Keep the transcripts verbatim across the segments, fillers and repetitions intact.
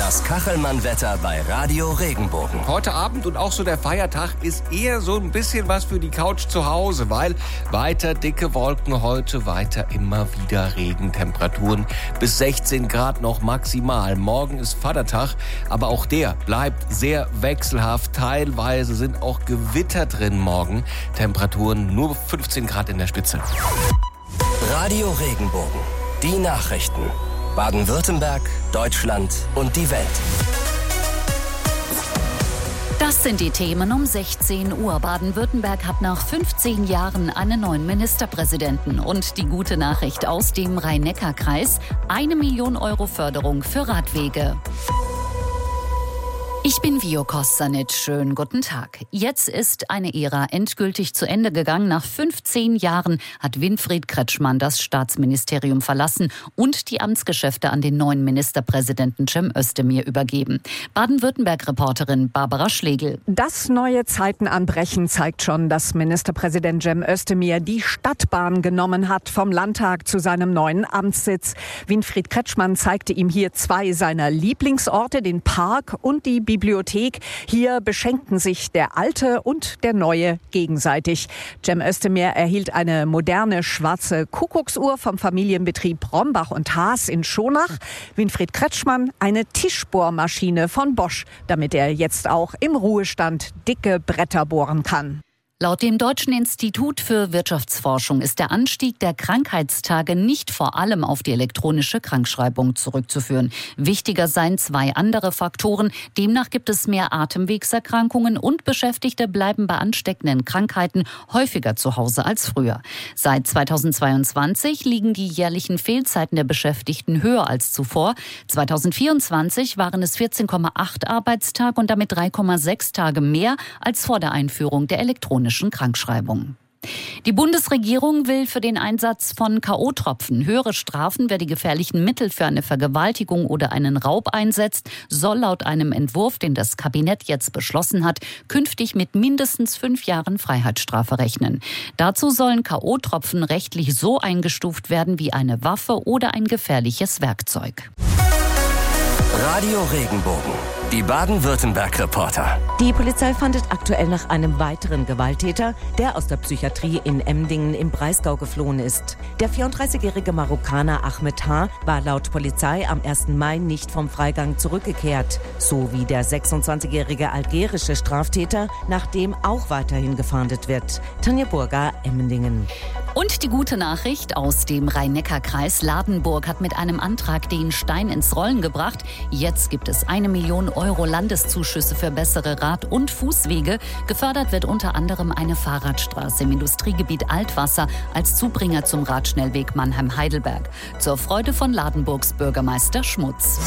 Das Kachelmann-Wetter bei Radio Regenbogen. Heute Abend und auch so der Feiertag ist eher so ein bisschen was für die Couch zu Hause, weil weiter dicke Wolken heute, weiter immer wieder Regentemperaturen bis sechzehn Grad noch maximal. Morgen ist Vatertag, aber auch der bleibt sehr wechselhaft. Teilweise sind auch Gewitter drin morgen. Temperaturen nur fünfzehn Grad in der Spitze. Radio Regenbogen. Die Nachrichten. Baden-Württemberg, Deutschland und die Welt. Das sind die Themen um sechzehn Uhr. Baden-Württemberg hat nach fünfzehn Jahren einen neuen Ministerpräsidenten. Und die gute Nachricht aus dem Rhein-Neckar-Kreis: eine Million Euro Förderung für Radwege. Ich bin Vio Kostanic. Schönen guten Tag. Jetzt ist eine Ära endgültig zu Ende gegangen. Nach fünfzehn Jahren hat Winfried Kretschmann das Staatsministerium verlassen und die Amtsgeschäfte an den neuen Ministerpräsidenten Cem Özdemir übergeben. Baden-Württemberg-Reporterin Barbara Schlegel. Dass neue Zeiten anbrechen, zeigt schon, dass Ministerpräsident Cem Özdemir die Stadtbahn genommen hat vom Landtag zu seinem neuen Amtssitz. Winfried Kretschmann zeigte ihm hier zwei seiner Lieblingsorte, den Park und die Bibliothek. Hier beschenkten sich der Alte und der Neue gegenseitig. Cem Özdemir erhielt eine moderne schwarze Kuckucksuhr vom Familienbetrieb Brombach und Haas in Schonach. Winfried Kretschmann eine Tischbohrmaschine von Bosch, damit er jetzt auch im Ruhestand dicke Bretter bohren kann. Laut dem Deutschen Institut für Wirtschaftsforschung ist der Anstieg der Krankheitstage nicht vor allem auf die elektronische Krankschreibung zurückzuführen. Wichtiger seien zwei andere Faktoren. Demnach gibt es mehr Atemwegserkrankungen und Beschäftigte bleiben bei ansteckenden Krankheiten häufiger zu Hause als früher. Seit zweitausendzweiundzwanzig liegen die jährlichen Fehlzeiten der Beschäftigten höher als zuvor. zweitausendvierundzwanzig waren es vierzehn Komma acht Arbeitstage und damit drei Komma sechs Tage mehr als vor der Einführung der elektronischen Krankschreibung. Die Bundesregierung will für den Einsatz von K O-Tropfen höhere Strafen. Wer die gefährlichen Mittel für eine Vergewaltigung oder einen Raub einsetzt, soll laut einem Entwurf, den das Kabinett jetzt beschlossen hat, künftig mit mindestens fünf Jahren Freiheitsstrafe rechnen. Dazu sollen K O-Tropfen rechtlich so eingestuft werden wie eine Waffe oder ein gefährliches Werkzeug. Radio Regenbogen. Die Baden-Württemberg-Reporter. Die Polizei fahndet aktuell nach einem weiteren Gewalttäter, der aus der Psychiatrie in Emdingen im Breisgau geflohen ist. Der vierunddreißigjährige Marokkaner Ahmed H. war laut Polizei am ersten Mai nicht vom Freigang zurückgekehrt, so wie der sechsundzwanzigjährige algerische Straftäter, nach dem auch weiterhin gefahndet wird. Tanja Burger, Emdingen. Und die gute Nachricht aus dem Rhein-Neckar-Kreis: Ladenburg hat mit einem Antrag den Stein ins Rollen gebracht. Jetzt gibt es eine Million Euro Landeszuschüsse für bessere Rad- und Fußwege. Gefördert wird unter anderem eine Fahrradstraße im Industriegebiet Altwasser als Zubringer zum Radschnellweg Mannheim-Heidelberg. Zur Freude von Ladenburgs Bürgermeister Schmutz.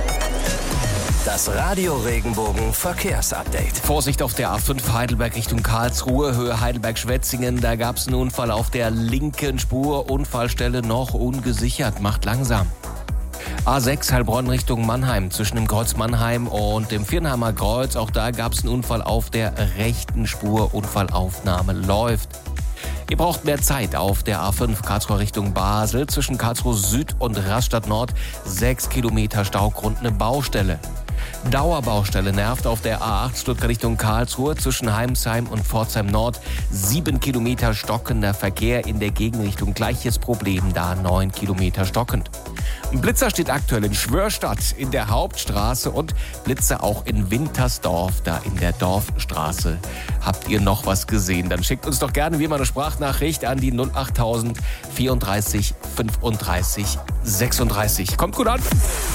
Das Radio Regenbogen Verkehrsupdate. Vorsicht auf der A fünf Heidelberg Richtung Karlsruhe, Höhe Heidelberg-Schwetzingen. Da gab es einen Unfall auf der linken Spur. Unfallstelle noch ungesichert. Macht langsam. A sechs Heilbronn Richtung Mannheim, zwischen dem Kreuz Mannheim und dem Viernheimer Kreuz. Auch da gab es einen Unfall auf der rechten Spur. Unfallaufnahme läuft. Ihr braucht mehr Zeit auf der A fünf Karlsruhe Richtung Basel, zwischen Karlsruhe Süd und Rastatt Nord. Sechs Kilometer Staugrund, eine Baustelle. Dauerbaustelle nervt auf der A acht Stuttgart Richtung Karlsruhe, zwischen Heimsheim und Pforzheim Nord. Sieben Kilometer stockender Verkehr in der Gegenrichtung. Gleiches Problem da, neun Kilometer stockend. Ein Blitzer steht aktuell in Schwörstadt in der Hauptstraße und Blitzer auch in Wintersdorf, da in der Dorfstraße. Habt ihr noch was gesehen? Dann schickt uns doch gerne wie immer eine Sprachnachricht an die null achttausend vierunddreißig fünfunddreißig sechsunddreißig. Kommt gut an!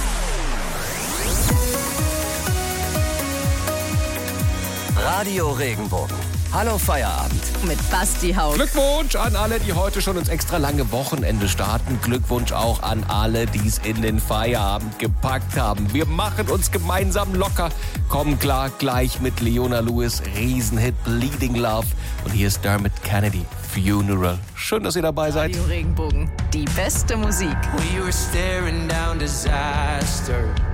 Radio Regenbogen. Hallo Feierabend. Mit Basti Haug. Glückwunsch an alle, die heute schon ins extra lange Wochenende starten. Glückwunsch auch an alle, die es in den Feierabend gepackt haben. Wir machen uns gemeinsam locker. Kommen klar gleich mit Leona Lewis, Riesenhit Bleeding Love. Und hier ist Dermot Kennedy, Funeral. Schön, dass ihr dabei seid. Radio Regenbogen, die beste Musik. We were staring down disaster.